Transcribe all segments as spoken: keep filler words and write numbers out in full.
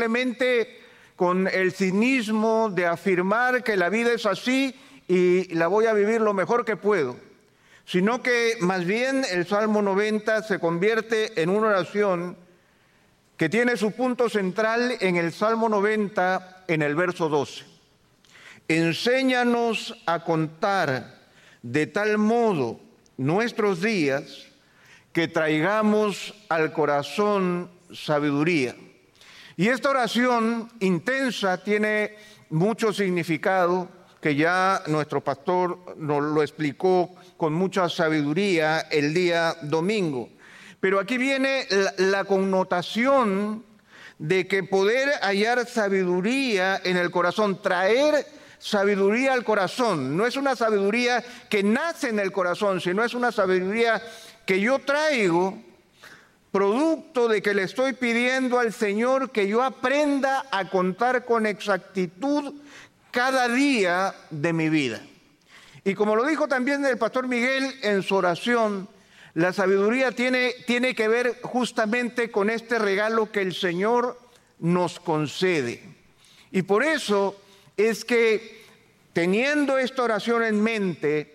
simplemente con el cinismo de afirmar que la vida es así y la voy a vivir lo mejor que puedo, sino que más bien el Salmo noventa se convierte en una oración que tiene su punto central en el Salmo noventa, en el verso doce. Enséñanos a contar de tal modo nuestros días que traigamos al corazón sabiduría. Y esta oración intensa tiene mucho significado que ya nuestro pastor nos lo explicó con mucha sabiduría el día domingo. Pero aquí viene la, la connotación de que poder hallar sabiduría en el corazón, traer sabiduría al corazón. No es una sabiduría que nace en el corazón, sino es una sabiduría que yo traigo producto de que le estoy pidiendo al Señor que yo aprenda a contar con exactitud cada día de mi vida. Y como lo dijo también el pastor Miguel en su oración, la sabiduría tiene, tiene que ver justamente con este regalo que el Señor nos concede. Y por eso es que, teniendo esta oración en mente,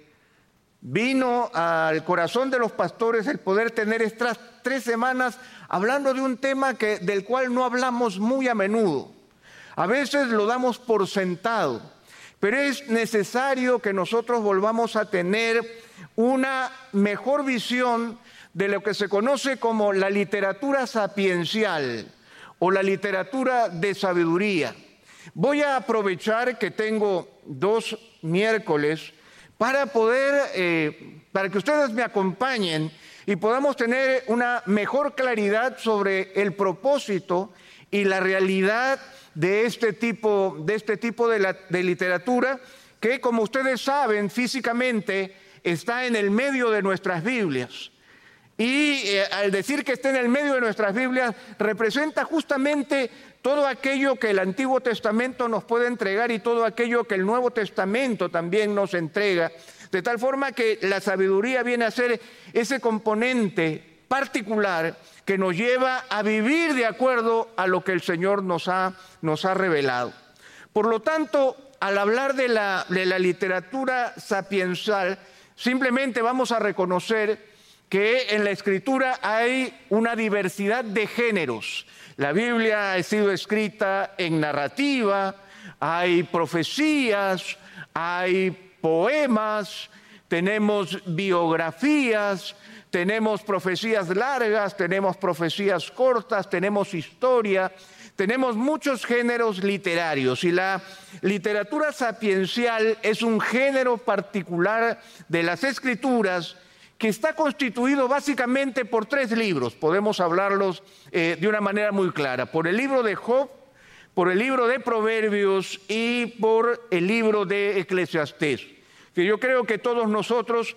vino al corazón de los pastores el poder tener estas tres semanas hablando de un tema que, del cual no hablamos muy a menudo. A veces lo damos por sentado, pero es necesario que nosotros volvamos a tener una mejor visión de lo que se conoce como la literatura sapiencial o la literatura de sabiduría. Voy a aprovechar que tengo dos miércoles para poder, eh, para que ustedes me acompañen y podamos tener una mejor claridad sobre el propósito y la realidad de este tipo de, este tipo de, la, de literatura que, como ustedes saben, físicamente está en el medio de nuestras Biblias. Y eh, al decir que está en el medio de nuestras Biblias, representa justamente todo aquello que el Antiguo Testamento nos puede entregar y todo aquello que el Nuevo Testamento también nos entrega, de tal forma que la sabiduría viene a ser ese componente particular que nos lleva a vivir de acuerdo a lo que el Señor nos ha, nos ha revelado. Por lo tanto, al hablar de la, de la literatura sapiencial, simplemente vamos a reconocer que en la Escritura hay una diversidad de géneros. La Biblia ha sido escrita en narrativa, hay profecías, hay poemas, tenemos biografías, tenemos profecías largas, tenemos profecías cortas, tenemos historia, tenemos muchos géneros literarios. Y la literatura sapiencial es un género particular de las Escrituras que está constituido básicamente por tres libros. Podemos hablarlos eh, de una manera muy clara. Por el libro de Job, por el libro de Proverbios y por el libro de Eclesiastés, que yo creo que todos nosotros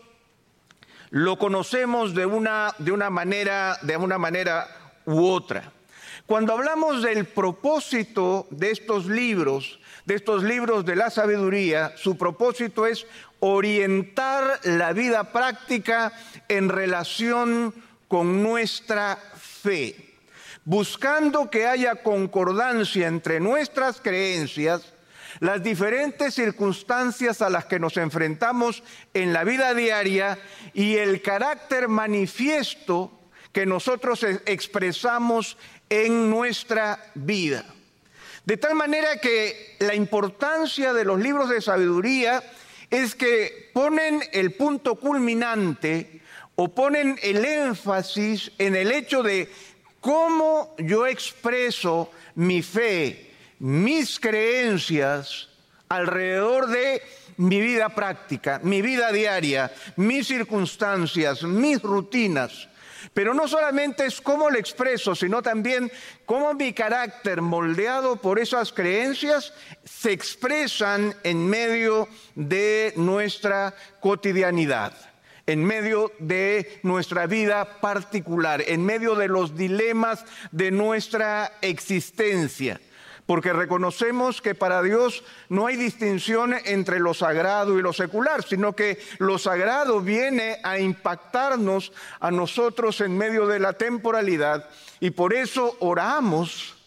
lo conocemos de una, de una manera, de una manera u otra. Cuando hablamos del propósito de estos libros, de estos libros de la sabiduría, su propósito es orientar la vida práctica en relación con nuestra fe, buscando que haya concordancia entre nuestras creencias, las diferentes circunstancias a las que nos enfrentamos en la vida diaria y el carácter manifiesto que nosotros expresamos en nuestra vida. De tal manera que la importancia de los libros de sabiduría es que ponen el punto culminante o ponen el énfasis en el hecho de cómo yo expreso mi fe, mis creencias alrededor de mi vida práctica, mi vida diaria, mis circunstancias, mis rutinas. Pero no solamente es cómo lo expreso, sino también cómo mi carácter, moldeado por esas creencias, se expresan en medio de nuestra cotidianidad, en medio de nuestra vida particular, en medio de los dilemas de nuestra existencia. Porque reconocemos que para Dios no hay distinción entre lo sagrado y lo secular, sino que lo sagrado viene a impactarnos a nosotros en medio de la temporalidad, y por eso oramos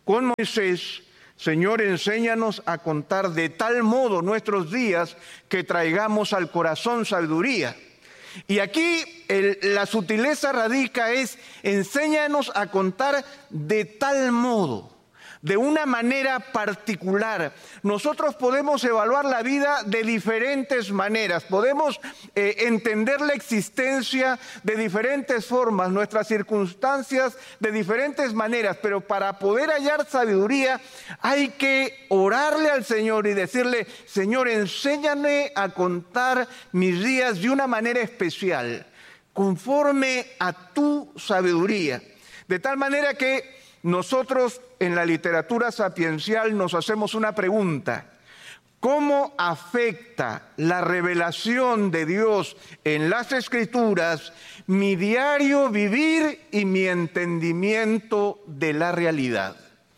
con Moisés: Señor, enséñanos a contar de tal modo nuestros días que traigamos al corazón sabiduría. Y aquí el, la sutileza radica es: enséñanos a contar de tal modo, de una manera particular. Nosotros podemos evaluar la vida de diferentes maneras, podemos eh, entender la existencia de diferentes formas, nuestras circunstancias de diferentes maneras, pero para poder hallar sabiduría hay que orarle al Señor y decirle: Señor, enséñame a contar mis días de una manera especial, conforme a tu sabiduría, de tal manera que nosotros en la literatura sapiencial nos hacemos una pregunta: ¿cómo afecta la revelación de Dios en las Escrituras mi diario vivir y mi entendimiento de la realidad?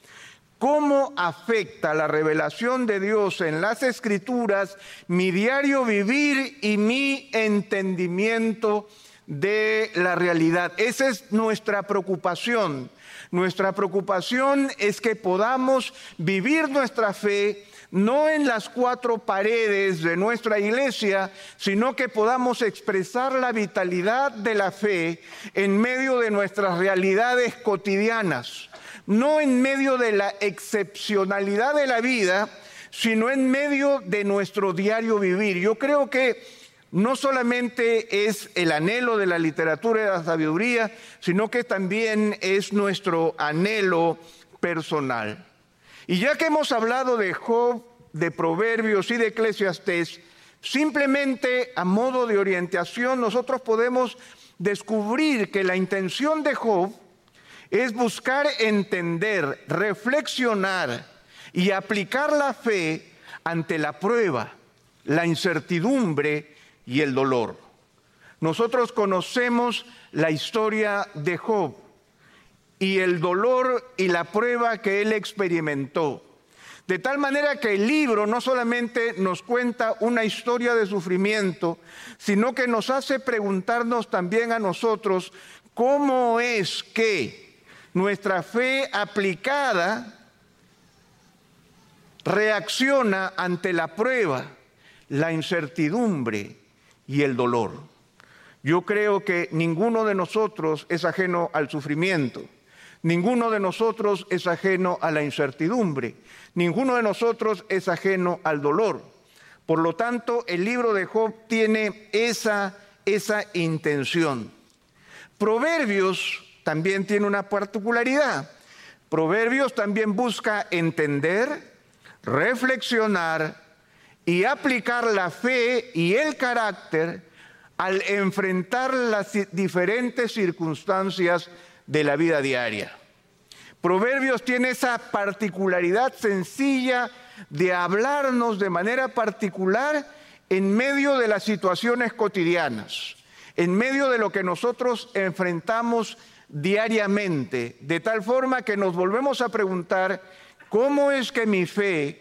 ¿Cómo afecta la revelación de Dios en las Escrituras mi diario vivir y mi entendimiento de la realidad? Esa es nuestra preocupación. Nuestra preocupación es que podamos vivir nuestra fe no en las cuatro paredes de nuestra iglesia, sino que podamos expresar la vitalidad de la fe en medio de nuestras realidades cotidianas, no en medio de la excepcionalidad de la vida, sino en medio de nuestro diario vivir. Yo creo que no solamente es el anhelo de la literatura y de la sabiduría, sino que también es nuestro anhelo personal. Y ya que hemos hablado de Job, de Proverbios y de Eclesiastés, simplemente a modo de orientación nosotros podemos descubrir que la intención de Job es buscar entender, reflexionar y aplicar la fe ante la prueba, la incertidumbre y el dolor. Nosotros conocemos la historia de Job y el dolor y la prueba que él experimentó. De tal manera que el libro no solamente nos cuenta una historia de sufrimiento, sino que nos hace preguntarnos también a nosotros cómo es que nuestra fe aplicada reacciona ante la prueba, la incertidumbre y el dolor. Yo creo que ninguno de nosotros es ajeno al sufrimiento, ninguno de nosotros es ajeno a la incertidumbre, ninguno de nosotros es ajeno al dolor. Por lo tanto, el libro de Job tiene esa, esa intención. Proverbios también tiene una particularidad. Proverbios también busca entender, reflexionar y aplicar la fe y el carácter al enfrentar las diferentes circunstancias de la vida diaria. Proverbios tiene esa particularidad sencilla de hablarnos de manera particular en medio de las situaciones cotidianas, en medio de lo que nosotros enfrentamos diariamente, de tal forma que nos volvemos a preguntar: ¿cómo es que mi fe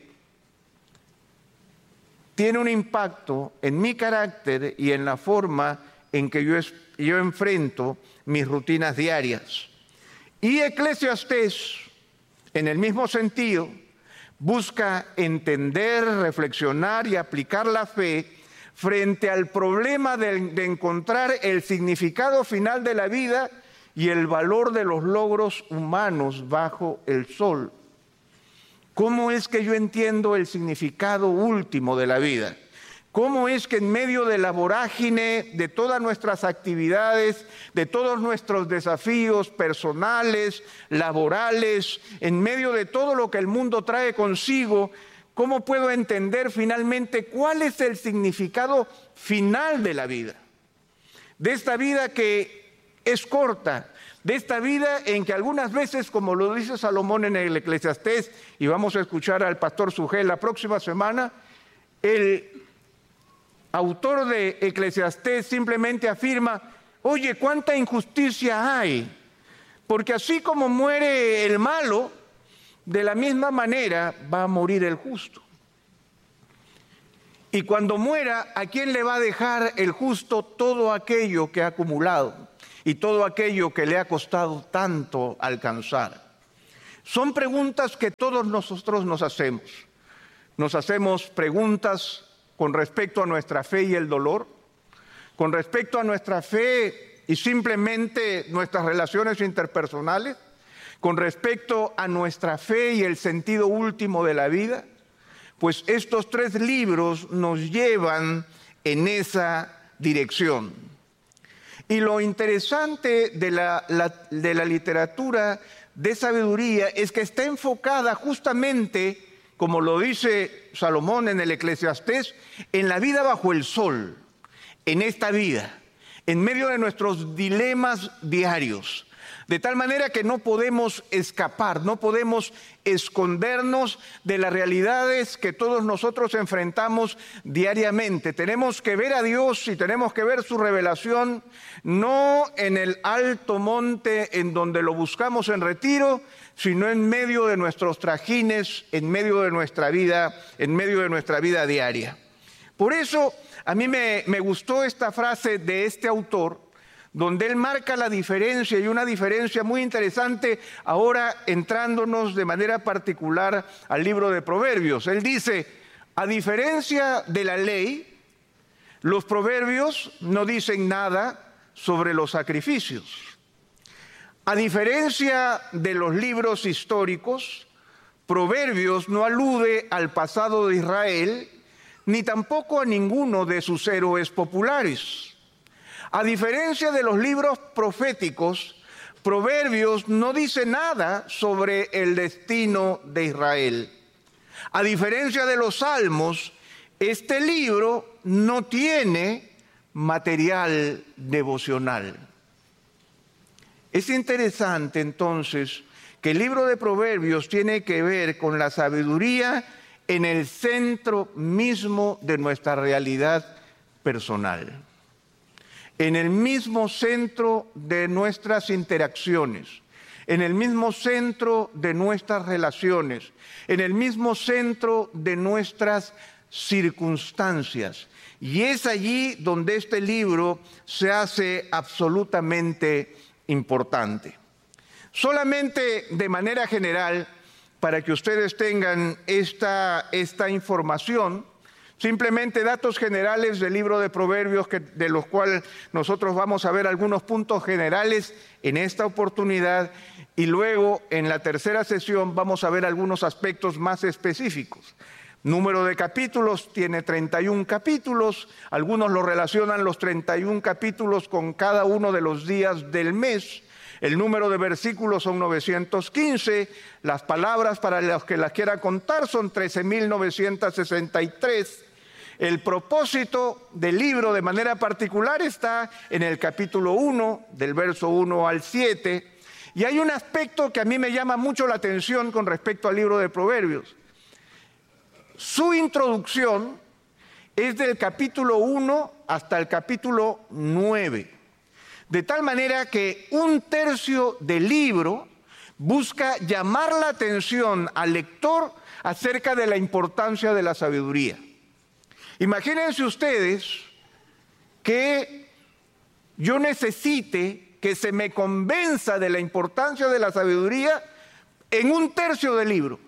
tiene un impacto en mi carácter y en la forma en que yo, es, yo enfrento mis rutinas diarias? Y Eclesiastés, en el mismo sentido, busca entender, reflexionar y aplicar la fe frente al problema de, de encontrar el significado final de la vida y el valor de los logros humanos bajo el sol. ¿Cómo es que yo entiendo el significado último de la vida? ¿Cómo es que en medio de la vorágine de todas nuestras actividades, de todos nuestros desafíos personales, laborales, en medio de todo lo que el mundo trae consigo, cómo puedo entender finalmente cuál es el significado final de la vida? De esta vida que es corta, de esta vida en que algunas veces, como lo dice Salomón en el Eclesiastés, y vamos a escuchar al pastor Sugel la próxima semana, el autor de Eclesiastés simplemente afirma: oye, cuánta injusticia hay, porque así como muere el malo, de la misma manera va a morir el justo. Y cuando muera, ¿a quién le va a dejar el justo todo aquello que ha acumulado y todo aquello que le ha costado tanto alcanzar? Son preguntas que todos nosotros nos hacemos. Nos hacemos preguntas con respecto a nuestra fe y el dolor, con respecto a nuestra fe y simplemente nuestras relaciones interpersonales, con respecto a nuestra fe y el sentido último de la vida. Pues estos tres libros nos llevan en esa dirección. Y lo interesante de la, la, de la literatura de sabiduría es que está enfocada justamente, como lo dice Salomón en el Eclesiastés, en la vida bajo el sol, en esta vida, en medio de nuestros dilemas diarios. De tal manera que no podemos escapar, no podemos escondernos de las realidades que todos nosotros enfrentamos diariamente. Tenemos que ver a Dios y tenemos que ver su revelación, no en el alto monte en donde lo buscamos en retiro, sino en medio de nuestros trajines, en medio de nuestra vida, en medio de nuestra vida diaria. Por eso a mí me, me gustó esta frase de este autor, donde él marca la diferencia, y una diferencia muy interesante, ahora entrándonos de manera particular al libro de Proverbios. Él dice, a diferencia de la ley, los proverbios no dicen nada sobre los sacrificios. A diferencia de los libros históricos, Proverbios no alude al pasado de Israel, ni tampoco a ninguno de sus héroes populares. A diferencia de los libros proféticos, Proverbios no dice nada sobre el destino de Israel. A diferencia de los Salmos, este libro no tiene material devocional. Es interesante entonces que el libro de Proverbios tiene que ver con la sabiduría en el centro mismo de nuestra realidad personal, en el mismo centro de nuestras interacciones, en el mismo centro de nuestras relaciones, en el mismo centro de nuestras circunstancias. Y es allí donde este libro se hace absolutamente importante. Solamente de manera general, para que ustedes tengan esta, esta información, simplemente datos generales del libro de Proverbios, que, de los cuales nosotros vamos a ver algunos puntos generales en esta oportunidad, y luego en la tercera sesión vamos a ver algunos aspectos más específicos. Número de capítulos, tiene treinta y un capítulos, algunos lo relacionan los treinta y un capítulos con cada uno de los días del mes. El número de versículos son novecientos quince, las palabras para los que las quieran contar son trece mil novecientos sesenta y tres. El propósito del libro de manera particular está en el capítulo uno, del verso uno al siete, y hay un aspecto que a mí me llama mucho la atención con respecto al libro de Proverbios. Su introducción es del capítulo uno hasta el capítulo nueve, de tal manera que un tercio del libro busca llamar la atención al lector acerca de la importancia de la sabiduría. Imagínense ustedes que yo necesite que se me convenza de la importancia de la sabiduría en un tercio del libro.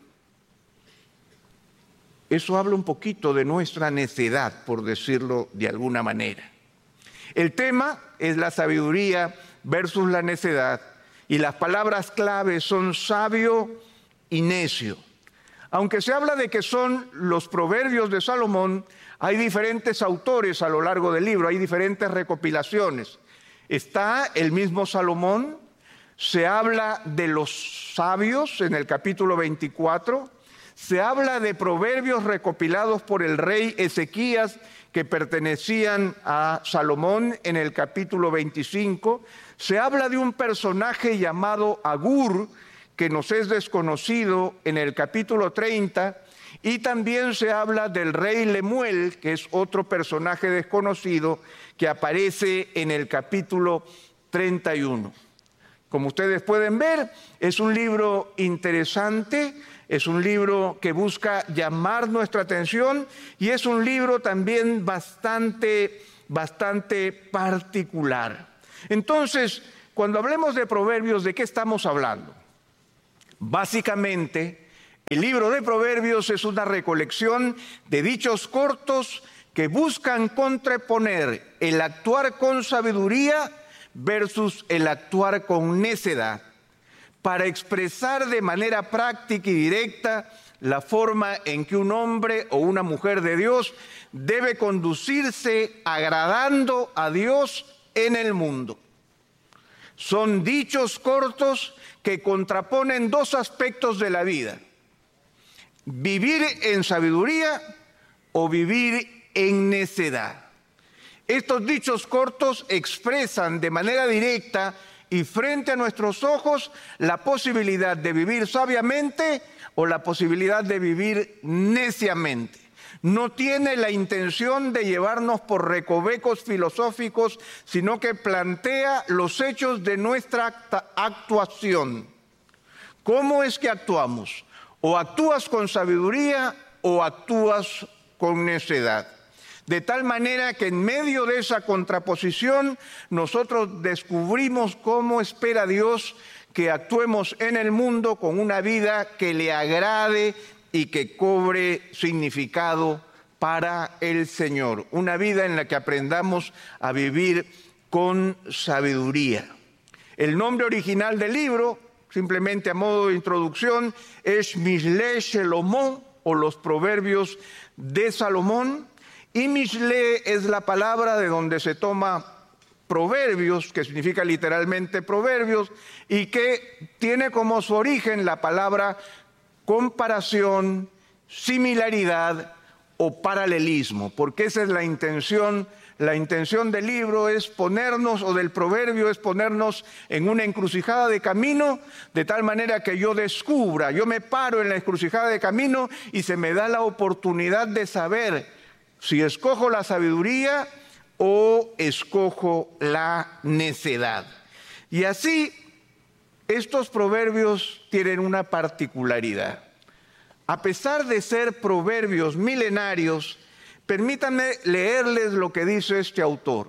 Eso habla un poquito de nuestra necedad, por decirlo de alguna manera. El tema es la sabiduría versus la necedad, y las palabras clave son sabio y necio. Aunque se habla de que son los proverbios de Salomón, hay diferentes autores a lo largo del libro, hay diferentes recopilaciones. Está el mismo Salomón, se habla de los sabios en el capítulo veinticuatro, se habla de proverbios recopilados por el rey Ezequías que pertenecían a Salomón en el capítulo veinticinco, se habla de un personaje llamado Agur que nos es desconocido en el capítulo treinta, y también se habla del rey Lemuel, que es otro personaje desconocido que aparece en el capítulo treinta y uno. Como ustedes pueden ver, es un libro interesante, es un libro que busca llamar nuestra atención y es un libro también bastante, bastante particular. Entonces, cuando hablemos de proverbios, ¿de qué estamos hablando? Básicamente, el libro de Proverbios es una recolección de dichos cortos que buscan contraponer el actuar con sabiduría versus el actuar con necedad, para expresar de manera práctica y directa la forma en que un hombre o una mujer de Dios debe conducirse agradando a Dios en el mundo. Son dichos cortos que contraponen dos aspectos de la vida: vivir en sabiduría o vivir en necedad. Estos dichos cortos expresan de manera directa y frente a nuestros ojos la posibilidad de vivir sabiamente o la posibilidad de vivir neciamente. No tiene la intención de llevarnos por recovecos filosóficos, sino que plantea los hechos de nuestra actuación. ¿Cómo es que actuamos? O actúas con sabiduría o actúas con necedad. De tal manera que en medio de esa contraposición nosotros descubrimos cómo espera Dios que actuemos en el mundo con una vida que le agrade y que cobre significado para el Señor. Una vida en la que aprendamos a vivir con sabiduría. El nombre original del libro, simplemente a modo de introducción, es Mishle Shelomó, o los Proverbios de Salomón. Y Mishle es la palabra de donde se toma proverbios, que significa literalmente proverbios, y que tiene como su origen la palabra comparación, similaridad o paralelismo, porque esa es la intención. La intención del libro es ponernos, o del proverbio es ponernos en una encrucijada de camino, de tal manera que yo descubra, yo me paro en la encrucijada de camino y se me da la oportunidad de saber si escojo la sabiduría o escojo la necedad. Y así, estos proverbios tienen una particularidad. A pesar de ser proverbios milenarios, permítanme leerles lo que dice este autor.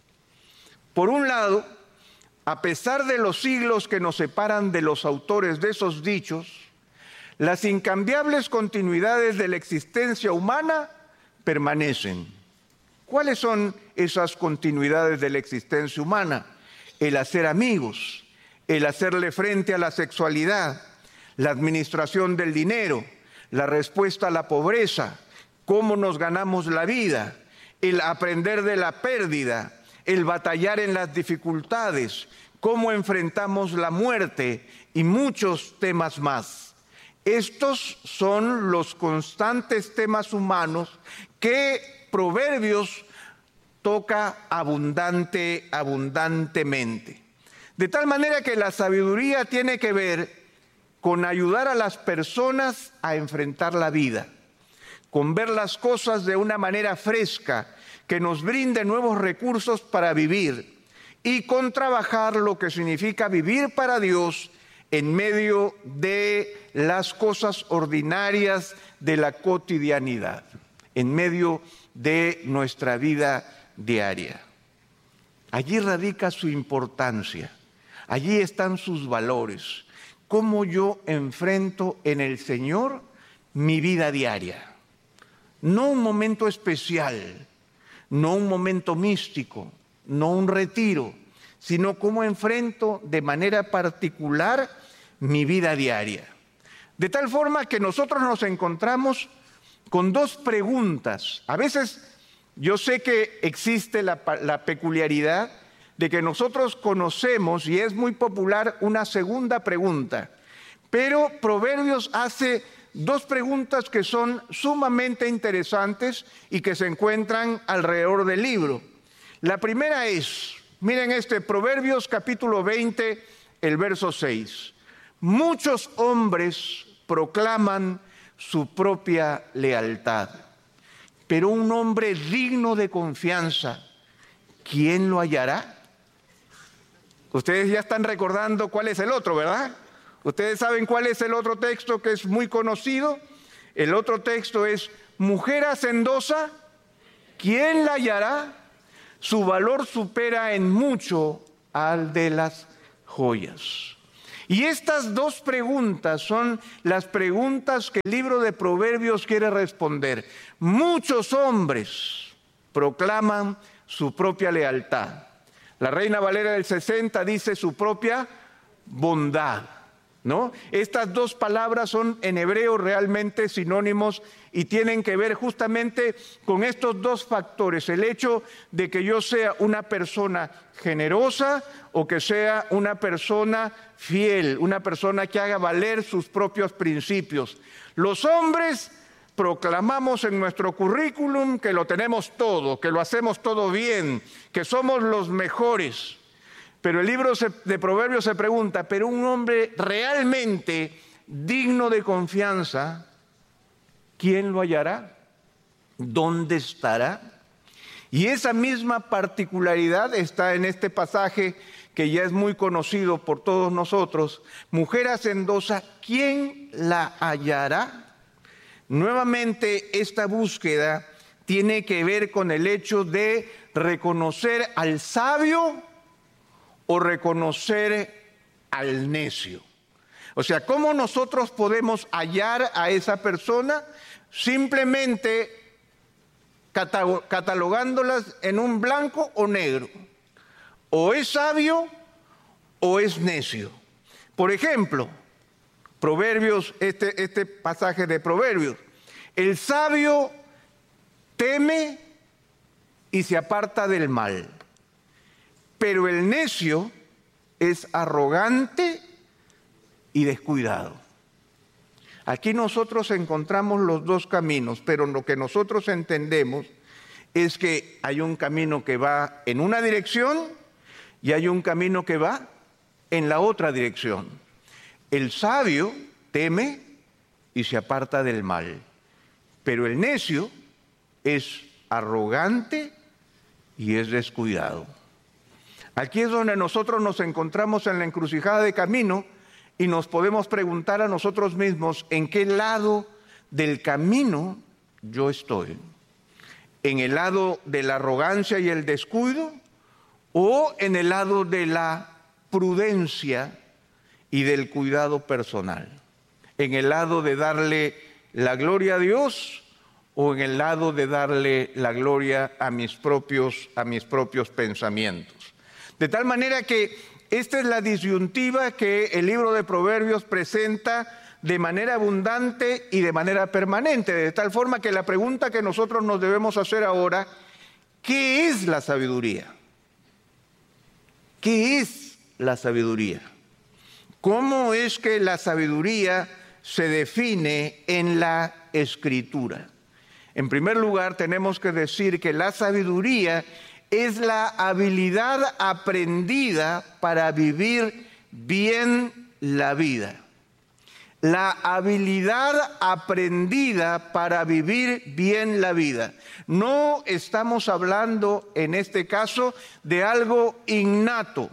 Por un lado, a pesar de los siglos que nos separan de los autores de esos dichos, las incambiables continuidades de la existencia humana permanecen. ¿Cuáles son esas continuidades de la existencia humana? El hacer amigos, el hacerle frente a la sexualidad, la administración del dinero, la respuesta a la pobreza, cómo nos ganamos la vida, el aprender de la pérdida, el batallar en las dificultades, cómo enfrentamos la muerte y muchos temas más. Estos son los constantes temas humanos que Proverbios toca abundante, abundantemente. De tal manera que la sabiduría tiene que ver con ayudar a las personas a enfrentar la vida, con ver las cosas de una manera fresca, que nos brinde nuevos recursos para vivir, y con trabajar lo que significa vivir para Dios en medio de las cosas ordinarias de la cotidianidad, en medio de nuestra vida diaria. Allí radica su importancia, allí están sus valores. ¿Cómo yo enfrento en el Señor mi vida diaria? No un momento especial, no un momento místico, no un retiro, sino cómo enfrento de manera particular mi vida diaria. De tal forma que nosotros nos encontramos con dos preguntas. A veces yo sé que existe la, la peculiaridad de que nosotros conocemos, y es muy popular, una segunda pregunta. Pero Proverbios hace dos preguntas que son sumamente interesantes y que se encuentran alrededor del libro. La primera es, miren este, Proverbios capítulo veinte, el verso seis. Muchos hombres proclaman su propia lealtad, pero un hombre digno de confianza, ¿quién lo hallará? Ustedes ya están recordando cuál es el otro, ¿verdad? Ustedes saben cuál es el otro texto que es muy conocido. El otro texto es: mujer hacendosa, ¿quién la hallará? Su valor supera en mucho al de las joyas. Y estas dos preguntas son las preguntas que el libro de Proverbios quiere responder. Muchos hombres proclaman su propia lealtad. La Reina Valera del sesenta dice su propia bondad, ¿no? Estas dos palabras son en hebreo realmente sinónimos y tienen que ver justamente con estos dos factores, el hecho de que yo sea una persona generosa o que sea una persona fiel, una persona que haga valer sus propios principios. Los hombres proclamamos en nuestro currículum que lo tenemos todo, que lo hacemos todo bien, que somos los mejores. Pero el libro de Proverbios se pregunta, ¿pero un hombre realmente digno de confianza, quién lo hallará? ¿Dónde estará? Y esa misma particularidad está en este pasaje que ya es muy conocido por todos nosotros. Mujer hacendosa, ¿quién la hallará? Nuevamente, esta búsqueda tiene que ver con el hecho de reconocer al sabio o reconocer al necio. O sea, ¿cómo nosotros podemos hallar a esa persona? Simplemente catalogándolas en un blanco o negro. O es sabio o es necio. Por ejemplo, Proverbios, este, este pasaje de Proverbios. El sabio teme y se aparta del mal, pero el necio es arrogante y descuidado. Aquí nosotros encontramos los dos caminos, pero lo que nosotros entendemos es que hay un camino que va en una dirección y hay un camino que va en la otra dirección. El sabio teme y se aparta del mal, pero el necio es arrogante y es descuidado. Aquí es donde nosotros nos encontramos en la encrucijada de camino y nos podemos preguntar a nosotros mismos en qué lado del camino yo estoy. ¿En el lado de la arrogancia y el descuido o en el lado de la prudencia y del cuidado personal? ¿En el lado de darle la gloria a Dios o en el lado de darle la gloria a mis propios, a mis propios pensamientos? De tal manera que esta es la disyuntiva que el libro de Proverbios presenta de manera abundante y de manera permanente, de tal forma que la pregunta que nosotros nos debemos hacer ahora, ¿qué es la sabiduría? ¿Qué es la sabiduría? ¿Cómo es que la sabiduría se define en la Escritura? En primer lugar, tenemos que decir que la sabiduría es la habilidad aprendida para vivir bien la vida. La habilidad aprendida para vivir bien la vida. No estamos hablando en este caso de algo innato.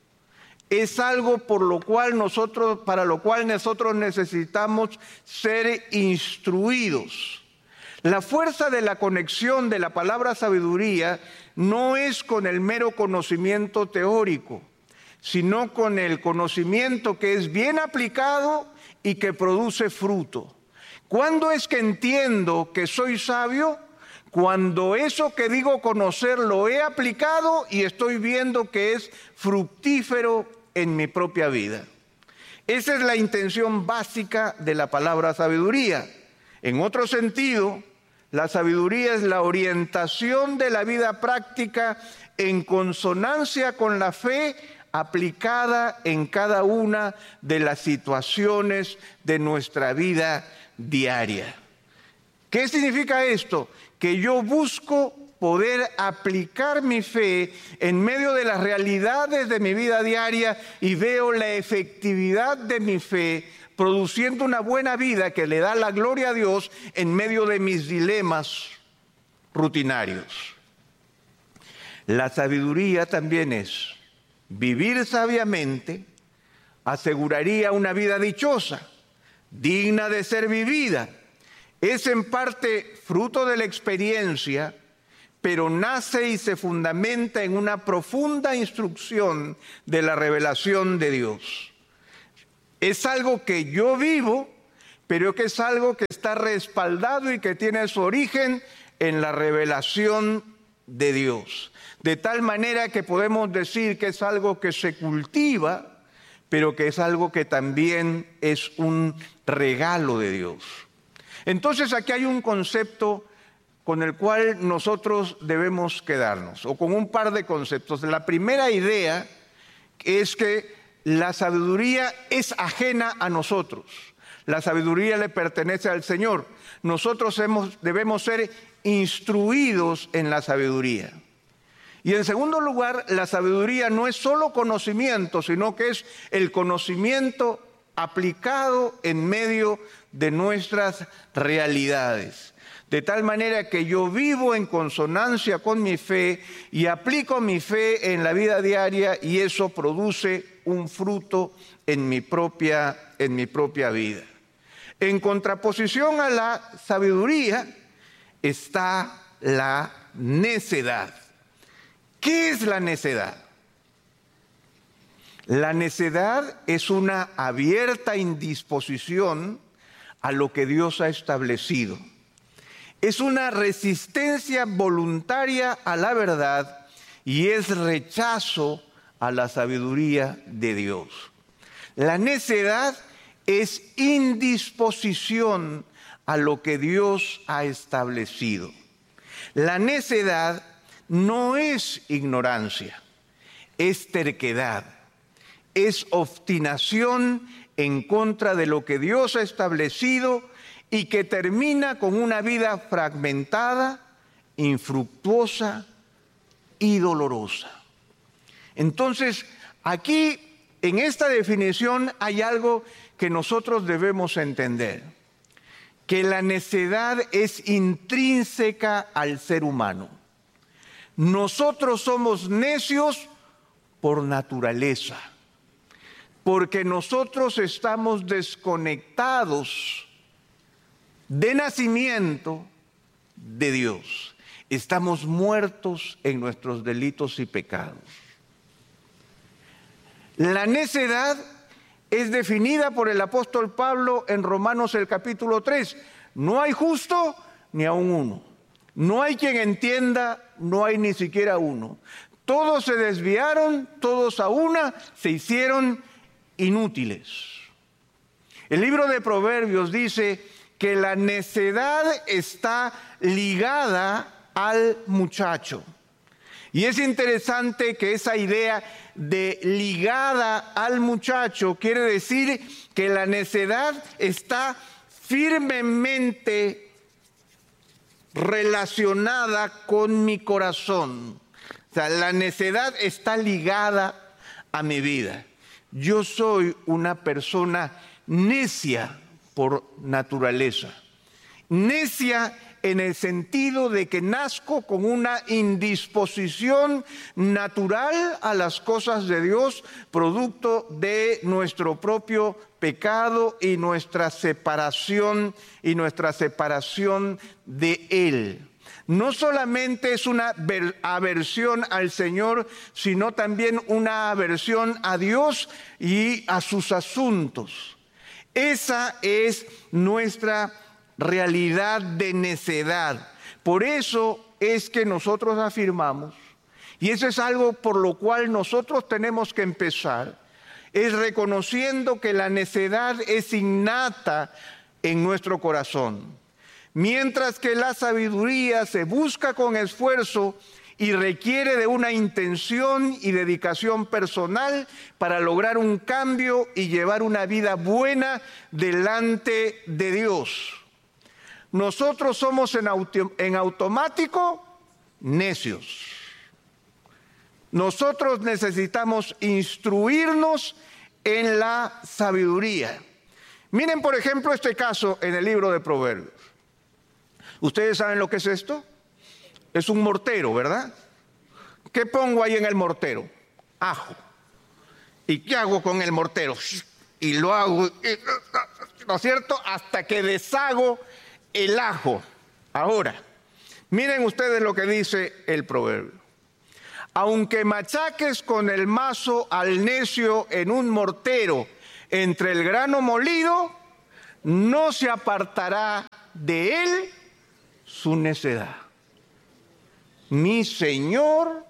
Es algo por lo cual nosotros, para lo cual nosotros necesitamos ser instruidos. La fuerza de la conexión de la palabra sabiduría no es con el mero conocimiento teórico, sino con el conocimiento que es bien aplicado y que produce fruto. ¿Cuándo es que entiendo que soy sabio? Cuando eso que digo conocer lo he aplicado y estoy viendo que es fructífero en mi propia vida. Esa es la intención básica de la palabra sabiduría. En otro sentido, la sabiduría es la orientación de la vida práctica en consonancia con la fe aplicada en cada una de las situaciones de nuestra vida diaria. ¿Qué significa esto? Que yo busco poder aplicar mi fe en medio de las realidades de mi vida diaria y veo la efectividad de mi fe produciendo una buena vida que le da la gloria a Dios en medio de mis dilemas rutinarios. La sabiduría también es vivir sabiamente, aseguraría una vida dichosa, digna de ser vivida. Es en parte fruto de la experiencia, pero nace y se fundamenta en una profunda instrucción de la revelación de Dios. Es algo que yo vivo, pero que es algo que está respaldado y que tiene su origen en la revelación de Dios. De tal manera que podemos decir que es algo que se cultiva, pero que es algo que también es un regalo de Dios. Entonces aquí hay un concepto con el cual nosotros debemos quedarnos, o con un par de conceptos. La primera idea es que la sabiduría es ajena a nosotros. La sabiduría le pertenece al Señor. Nosotros hemos, debemos ser instruidos en la sabiduría. Y en segundo lugar, la sabiduría no es solo conocimiento, sino que es el conocimiento aplicado en medio de nuestras realidades. De tal manera que yo vivo en consonancia con mi fe y aplico mi fe en la vida diaria, y eso produce un fruto en mi propia, en mi propia vida. En contraposición a la sabiduría está la necedad. ¿Qué es la necedad? La necedad es una abierta indisposición a lo que Dios ha establecido. Es una resistencia voluntaria a la verdad y es rechazo a la sabiduría de Dios. La necedad es indisposición a lo que Dios ha establecido. La necedad no es ignorancia, es terquedad, es obstinación en contra de lo que Dios ha establecido y que termina con una vida fragmentada, infructuosa y dolorosa. Entonces, aquí en esta definición hay algo que nosotros debemos entender, que la necedad es intrínseca al ser humano. Nosotros somos necios por naturaleza, porque nosotros estamos desconectados de nacimiento de Dios. Estamos muertos en nuestros delitos y pecados. La necedad es definida por el apóstol Pablo en Romanos el capítulo tres. No hay justo ni aun uno. No hay quien entienda, no hay ni siquiera uno. Todos se desviaron, todos a una se hicieron inútiles. El libro de Proverbios dice que la necedad está ligada al muchacho. Y es interesante que esa idea de ligada al muchacho quiere decir que la necedad está firmemente relacionada con mi corazón. O sea, la necedad está ligada a mi vida. Yo soy una persona necia por naturaleza. Necia en el sentido de que nazco con una indisposición natural a las cosas de Dios, producto de nuestro propio pecado y nuestra separación y nuestra separación de Él. No solamente es una aversión al Señor, sino también una aversión a Dios y a sus asuntos. Esa es nuestra realidad de necedad. Por eso es que nosotros afirmamos, y eso es algo por lo cual nosotros tenemos que empezar, es reconociendo que la necedad es innata en nuestro corazón, mientras que la sabiduría se busca con esfuerzo y requiere de una intención y dedicación personal para lograr un cambio y llevar una vida buena delante de Dios. Nosotros somos en, auto, en automático necios. Nosotros necesitamos instruirnos en la sabiduría. Miren, por ejemplo, este caso en el libro de Proverbios. ¿Ustedes saben lo que es esto? Es un mortero, ¿verdad? ¿Qué pongo ahí en el mortero? Ajo. ¿Y qué hago con el mortero? Y lo hago, ¿no es cierto? Hasta que deshago el ajo. Ahora, miren ustedes lo que dice el proverbio. Aunque machaques con el mazo al necio en un mortero, entre el grano molido, no se apartará de él su necedad. Mi Señor,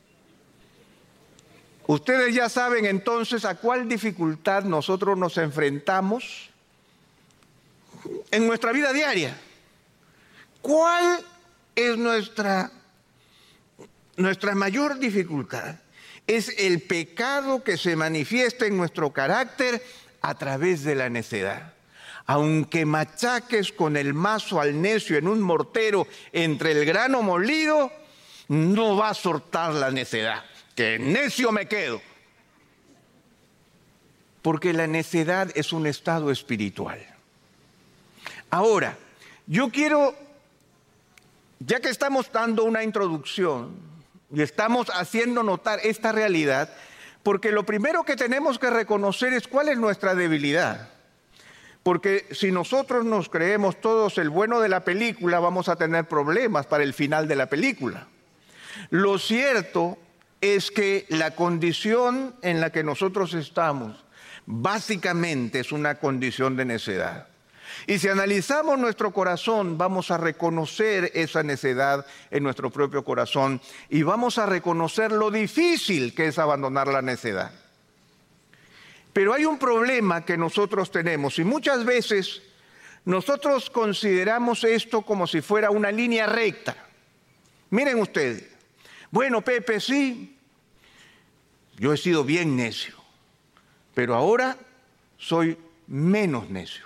ustedes ya saben entonces a cuál dificultad nosotros nos enfrentamos en nuestra vida diaria. ¿Cuál es nuestra, nuestra mayor dificultad? Es el pecado que se manifiesta en nuestro carácter a través de la necedad. Aunque machaques con el mazo al necio en un mortero entre el grano molido, no va a soltar la necedad. Que necio me quedo. Porque la necedad es un estado espiritual. Ahora, yo quiero, ya que estamos dando una introducción y estamos haciendo notar esta realidad, porque lo primero que tenemos que reconocer es cuál es nuestra debilidad. Porque si nosotros nos creemos todos el bueno de la película, vamos a tener problemas para el final de la película. Lo cierto es que la condición en la que nosotros estamos, básicamente es una condición de necedad. Y si analizamos nuestro corazón, vamos a reconocer esa necedad en nuestro propio corazón y vamos a reconocer lo difícil que es abandonar la necedad. Pero hay un problema que nosotros tenemos y muchas veces nosotros consideramos esto como si fuera una línea recta. Miren ustedes, bueno, Pepe, sí, yo he sido bien necio, pero ahora soy menos necio.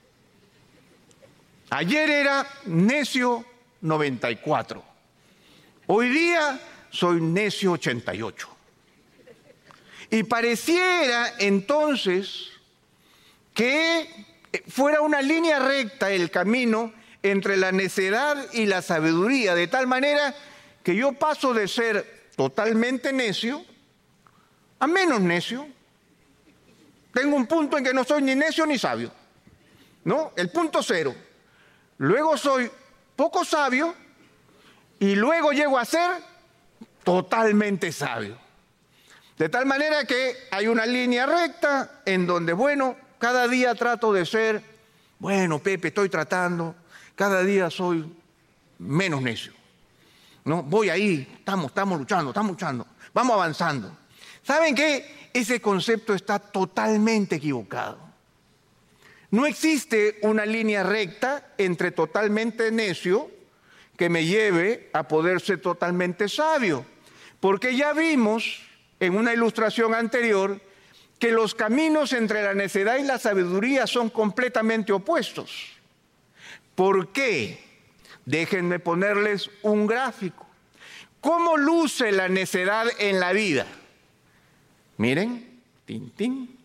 Ayer era necio noventa y cuatro, hoy día soy necio ochenta y ocho. Y pareciera entonces que fuera una línea recta el camino entre la necedad y la sabiduría, de tal manera que yo paso de ser totalmente necio a menos necio. Tengo un punto en que no soy ni necio ni sabio, ¿no? El punto cero. Luego soy poco sabio y luego llego a ser totalmente sabio. De tal manera que hay una línea recta en donde, bueno, cada día trato de ser, bueno, Pepe, estoy tratando, cada día soy menos necio. ¿No? Voy ahí, estamos, estamos luchando, estamos luchando, vamos avanzando. ¿Saben qué? Ese concepto está totalmente equivocado. No existe una línea recta entre totalmente necio que me lleve a poder ser totalmente sabio. Porque ya vimos en una ilustración anterior que los caminos entre la necedad y la sabiduría son completamente opuestos. ¿Por qué? Déjenme ponerles un gráfico. ¿Cómo luce la necedad en la vida? Miren, tin, tin.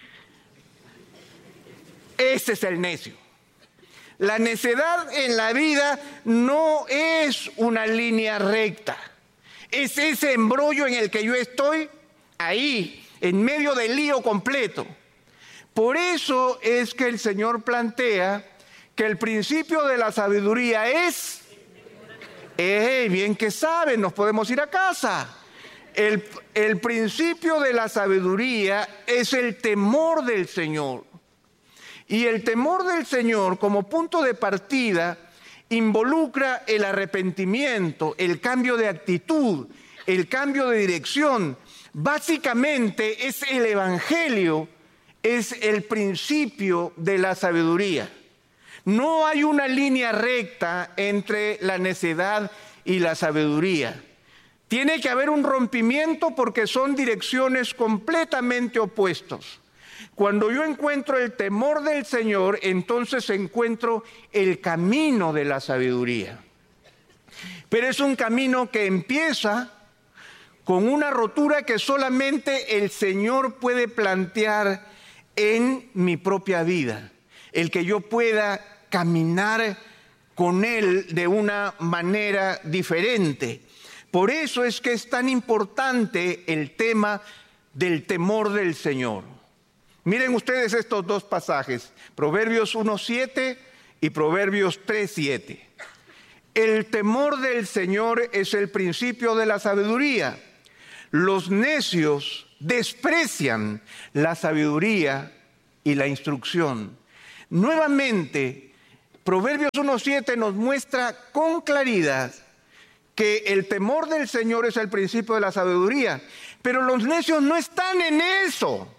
Ese es el necio. La necedad en la vida no es una línea recta. Es ese embrollo en el que yo estoy ahí, en medio del lío completo. Por eso es que el Señor plantea que el principio de la sabiduría es, eh, bien que saben, nos podemos ir a casa. El, el principio de la sabiduría es el temor del Señor. Y el temor del Señor como punto de partida involucra el arrepentimiento, el cambio de actitud, el cambio de dirección. Básicamente es el Evangelio, es el principio de la sabiduría. No hay una línea recta entre la necedad y la sabiduría. Tiene que haber un rompimiento porque son direcciones completamente opuestas. Cuando yo encuentro el temor del Señor, entonces encuentro el camino de la sabiduría. Pero es un camino que empieza con una rotura que solamente el Señor puede plantear en mi propia vida. El que yo pueda caminar con Él de una manera diferente. Por eso es que es tan importante el tema del temor del Señor. Miren ustedes estos dos pasajes, Proverbios uno siete y Proverbios tres siete. El temor del Señor es el principio de la sabiduría. Los necios desprecian la sabiduría y la instrucción. Nuevamente, Proverbios uno siete nos muestra con claridad que el temor del Señor es el principio de la sabiduría, pero los necios no están en eso.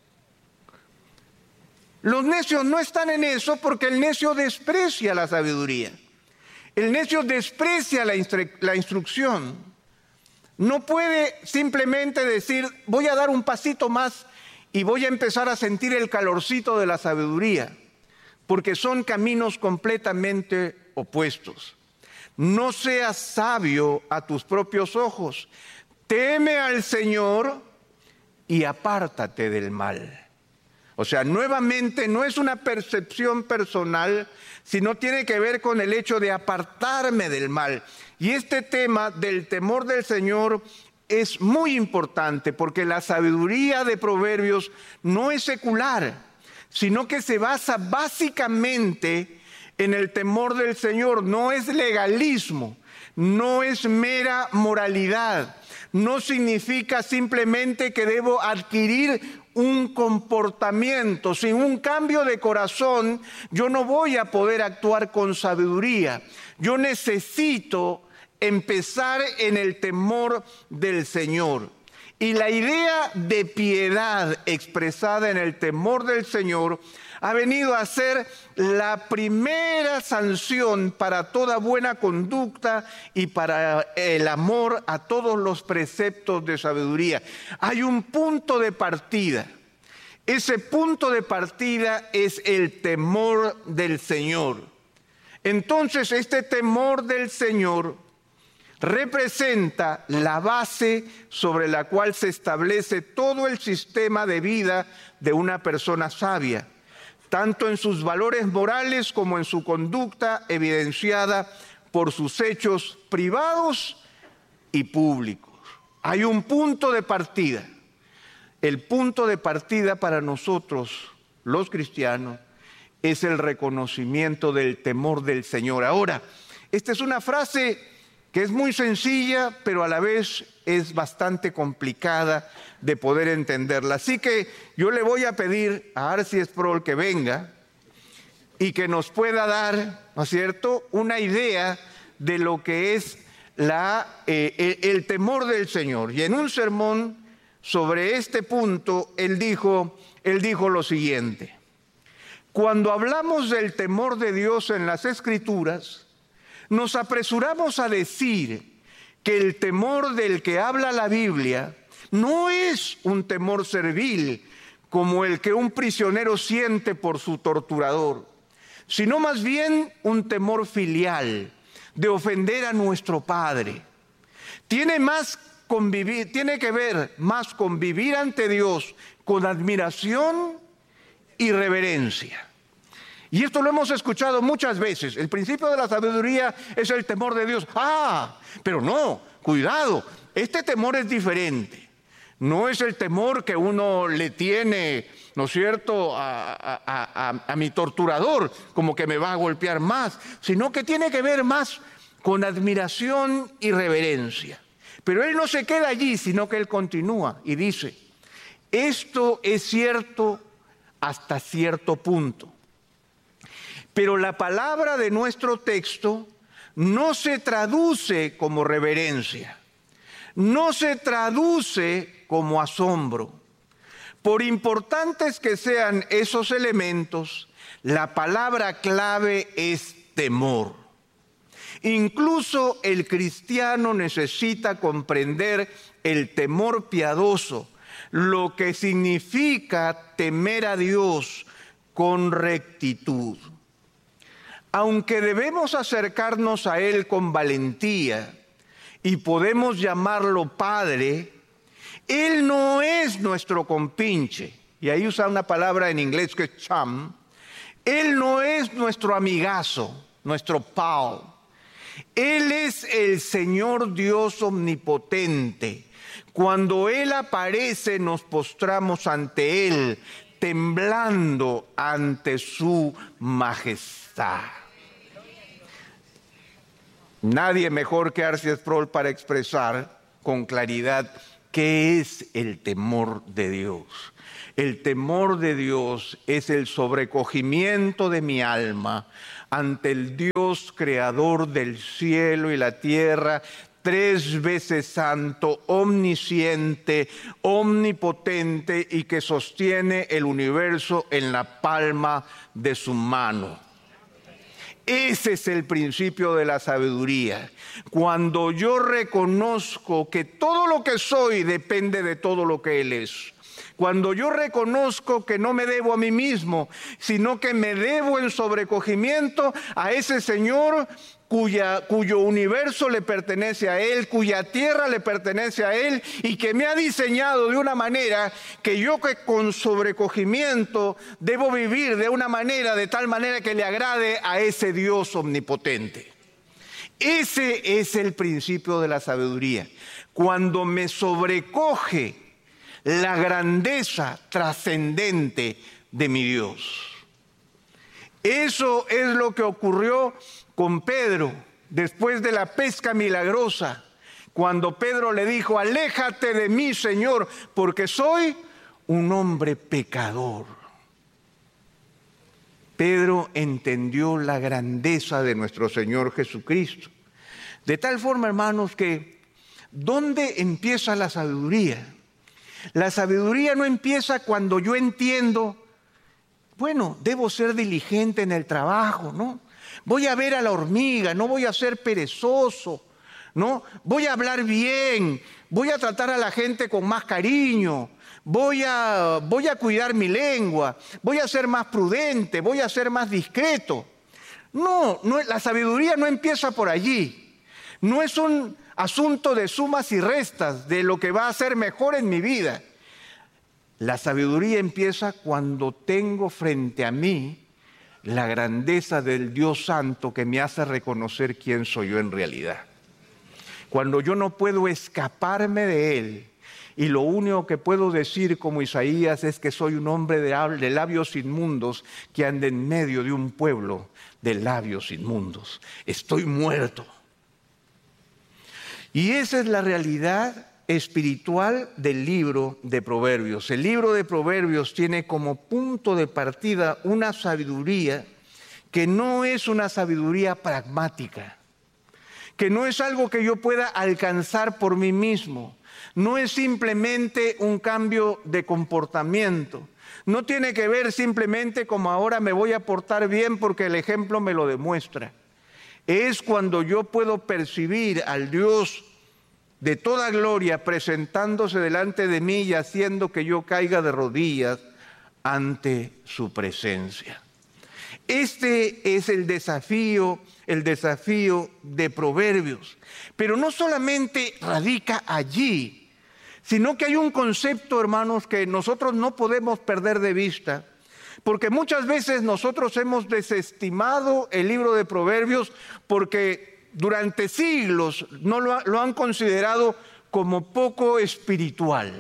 Los necios no están en eso porque el necio desprecia la sabiduría. El necio desprecia la, instru- la instrucción. No puede simplemente decir, voy a dar un pasito más y voy a empezar a sentir el calorcito de la sabiduría, porque son caminos completamente opuestos. No seas sabio a tus propios ojos. Teme al Señor y apártate del mal. O sea, nuevamente no es una percepción personal, sino tiene que ver con el hecho de apartarme del mal. Y este tema del temor del Señor es muy importante porque la sabiduría de Proverbios no es secular, sino que se basa básicamente en el temor del Señor. No es legalismo, no es mera moralidad, no significa simplemente que debo adquirir un comportamiento. Sin un cambio de corazón, yo no voy a poder actuar con sabiduría. Yo necesito empezar en el temor del Señor. Y la idea de piedad expresada en el temor del Señor ha venido a ser la primera sanción para toda buena conducta y para el amor a todos los preceptos de sabiduría. Hay un punto de partida. Ese punto de partida es el temor del Señor. Entonces, este temor del Señor representa la base sobre la cual se establece todo el sistema de vida de una persona sabia, tanto en sus valores morales como en su conducta evidenciada por sus hechos privados y públicos. Hay un punto de partida. El punto de partida para nosotros, los cristianos, es el reconocimiento del temor del Señor. Ahora, esta es una frase que es muy sencilla, pero a la vez es bastante complicada de poder entenderla. Así que yo le voy a pedir a Arcy Sproul que venga y que nos pueda dar, ¿no es cierto?, una idea de lo que es la, eh, el, el temor del Señor. Y en un sermón sobre este punto, él dijo, él dijo lo siguiente: cuando hablamos del temor de Dios en las Escrituras, nos apresuramos a decir que el temor del que habla la Biblia no es un temor servil como el que un prisionero siente por su torturador, sino más bien un temor filial de ofender a nuestro Padre. Tiene más convivir, tiene que ver más con vivir ante Dios con admiración y reverencia. Y esto lo hemos escuchado muchas veces. El principio de la sabiduría es el temor de Dios. Ah, pero no, cuidado, este temor es diferente. No es el temor que uno le tiene, ¿no es cierto?, a, a, a, a mi torturador, como que me va a golpear más, sino que tiene que ver más con admiración y reverencia. Pero él no se queda allí, sino que él continúa y dice, esto es cierto hasta cierto punto. Pero la palabra de nuestro texto no se traduce como reverencia, no se traduce como asombro. Por importantes que sean esos elementos, la palabra clave es temor. Incluso el cristiano necesita comprender el temor piadoso, lo que significa temer a Dios con rectitud. Aunque debemos acercarnos a Él con valentía y podemos llamarlo Padre, Él no es nuestro compinche. Y ahí usa una palabra en inglés que es chum. Él no es nuestro amigazo, nuestro pal. Él es el Señor Dios omnipotente. Cuando Él aparece, nos postramos ante Él, temblando ante su majestad. Nadie mejor que Arcy Sproul para expresar con claridad ¿qué es el temor de Dios? El temor de Dios es el sobrecogimiento de mi alma ante el Dios creador del cielo y la tierra, tres veces santo, omnisciente, omnipotente y que sostiene el universo en la palma de su mano. Ese es el principio de la sabiduría. Cuando yo reconozco que todo lo que soy depende de todo lo que Él es. Cuando yo reconozco que no me debo a mí mismo, sino que me debo en sobrecogimiento a ese Señor cuya, cuyo universo le pertenece a Él, cuya tierra le pertenece a Él y que me ha diseñado de una manera que yo que con sobrecogimiento debo vivir de una manera, de tal manera que le agrade a ese Dios omnipotente. Ese es el principio de la sabiduría. Cuando me sobrecoge la grandeza trascendente de mi Dios. Eso es lo que ocurrió con Pedro después de la pesca milagrosa, cuando Pedro le dijo: aléjate de mí, Señor, porque soy un hombre pecador. Pedro entendió la grandeza de nuestro Señor Jesucristo. De tal forma, hermanos, que ¿dónde empieza la sabiduría? La sabiduría no empieza cuando yo entiendo, bueno, debo ser diligente en el trabajo, ¿no? Voy a ver a la hormiga, no voy a ser perezoso, ¿no? Voy a hablar bien, voy a tratar a la gente con más cariño, voy a, voy a cuidar mi lengua, voy a ser más prudente, voy a ser más discreto. No, no, la sabiduría no empieza por allí. No es un asunto de sumas y restas de lo que va a ser mejor en mi vida. La sabiduría empieza cuando tengo frente a mí la grandeza del Dios Santo que me hace reconocer quién soy yo en realidad. Cuando yo no puedo escaparme de Él y lo único que puedo decir como Isaías es que soy un hombre de labios inmundos que anda en medio de un pueblo de labios inmundos. Estoy muerto. Y esa es la realidad espiritual del libro de Proverbios. El libro de Proverbios tiene como punto de partida una sabiduría que no es una sabiduría pragmática, que no es algo que yo pueda alcanzar por mí mismo, no es simplemente un cambio de comportamiento, no tiene que ver simplemente como ahora me voy a portar bien porque el ejemplo me lo demuestra. Es cuando yo puedo percibir al Dios de toda gloria presentándose delante de mí y haciendo que yo caiga de rodillas ante su presencia. Este es el desafío, el desafío de Proverbios. Pero no solamente radica allí, sino que hay un concepto, hermanos, que nosotros no podemos perder de vista. Porque muchas veces nosotros hemos desestimado el libro de Proverbios porque durante siglos no lo, ha, lo han considerado como poco espiritual.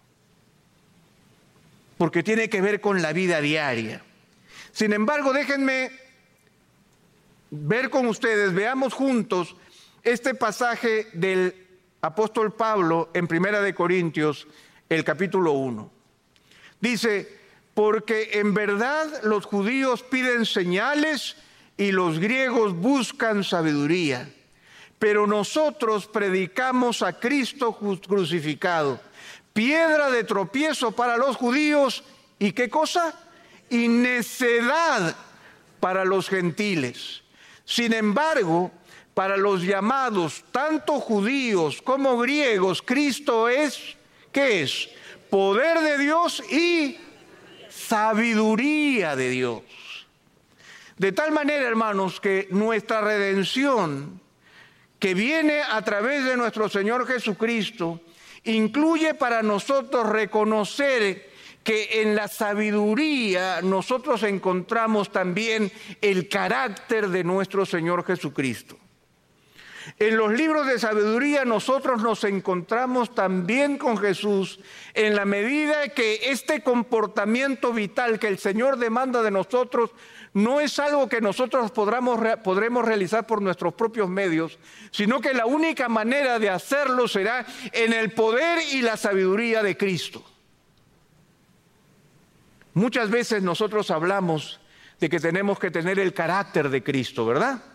Porque tiene que ver con la vida diaria. Sin embargo, déjenme ver con ustedes, veamos juntos este pasaje del apóstol Pablo en Primera de Corintios, el capítulo uno. Dice: porque en verdad los judíos piden señales y los griegos buscan sabiduría, pero nosotros predicamos a Cristo crucificado, piedra de tropiezo para los judíos y ¿qué cosa? Y necedad para los gentiles. Sin embargo, para los llamados, tanto judíos como griegos, Cristo es, ¿qué es? Poder de Dios y sabiduría de Dios. De tal manera, hermanos, que nuestra redención, que viene a través de nuestro Señor Jesucristo, incluye para nosotros reconocer que en la sabiduría nosotros encontramos también el carácter de nuestro Señor Jesucristo. En los libros de sabiduría nosotros nos encontramos también con Jesús en la medida que este comportamiento vital que el Señor demanda de nosotros no es algo que nosotros podamos, podremos realizar por nuestros propios medios, sino que la única manera de hacerlo será en el poder y la sabiduría de Cristo. Muchas veces nosotros hablamos de que tenemos que tener el carácter de Cristo, ¿verdad?